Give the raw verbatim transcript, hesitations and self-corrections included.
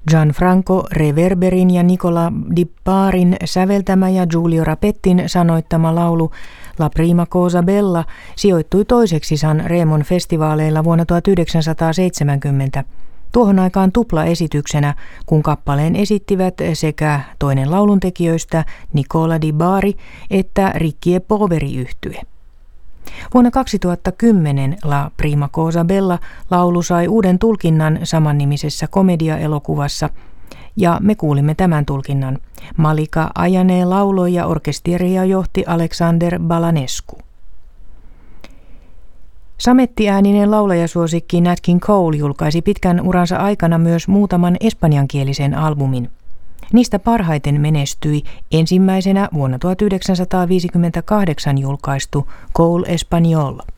Gianfranco Reverberin ja Nicola Di Barin säveltämä ja Giulio Rapettin sanoittama laulu La prima cosa bella sijoittui toiseksi San Remon festivaaleilla vuonna tuhatyhdeksänsataaseitsemänkymmentä, tuohon aikaan tuplaesityksenä, kun kappaleen esittivät sekä toinen lauluntekijöistä Nicola Di Bari että Rickie Poveri-yhtye. Vuonna kaksituhattakymmenen La prima cosa bella laulu sai uuden tulkinnan samannimisessä komedia-elokuvassa, ja me kuulimme tämän tulkinnan. Malika Ajanee lauloi ja orkesteria johti Alexander Balanescu. Samettiääninen laulajasuosikki Nat King Cole julkaisi pitkän uransa aikana myös muutaman espanjankielisen albumin. Niistä parhaiten menestyi ensimmäisenä vuonna tuhatyhdeksänsataaviisikymmentäkahdeksan julkaistu Cole Español.